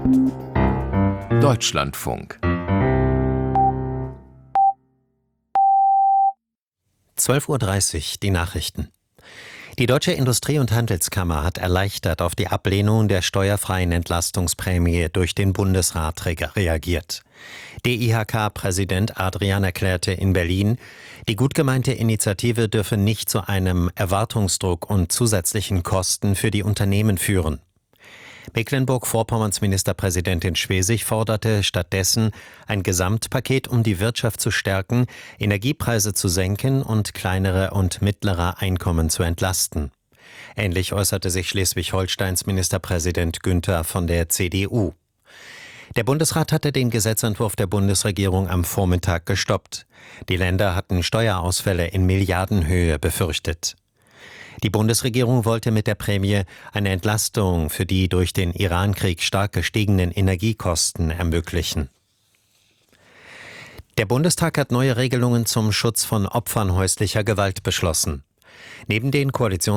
Deutschlandfunk 12:30 Uhr, die Nachrichten. Die Deutsche Industrie- und Handelskammer hat erleichtert auf die Ablehnung der steuerfreien Entlastungsprämie durch den Bundesrat reagiert. DIHK-Präsident Adrian erklärte in Berlin, die gut gemeinte Initiative dürfe nicht zu einem Erwartungsdruck und zusätzlichen Kosten für die Unternehmen führen. Mecklenburg-Vorpommerns Ministerpräsidentin Schwesig forderte stattdessen ein Gesamtpaket, um die Wirtschaft zu stärken, Energiepreise zu senken und kleinere und mittlere Einkommen zu entlasten. Ähnlich äußerte sich Schleswig-Holsteins Ministerpräsident Günther von der CDU. Der Bundesrat hatte den Gesetzentwurf der Bundesregierung am Vormittag gestoppt. Die Länder hatten Steuerausfälle in Milliardenhöhe befürchtet. Die Bundesregierung wollte mit der Prämie eine Entlastung für die durch den Irankrieg stark gestiegenen Energiekosten ermöglichen. Der Bundestag hat neue Regelungen zum Schutz von Opfern häuslicher Gewalt beschlossen. Neben den